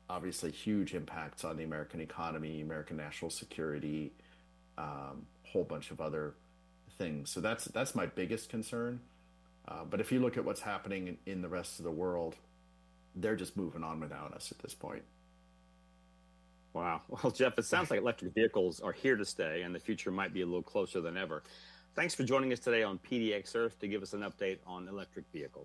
obviously huge impacts on the American economy, American national security, whole bunch of other things. So that's my biggest concern. But if you look at what's happening in the rest of the world, they're just moving on without us at this point. Wow. Well, Jeff, it sounds like electric vehicles are here to stay and the future might be a little closer than ever. Thanks for joining us today on PDX Earth to give us an update on electric vehicles.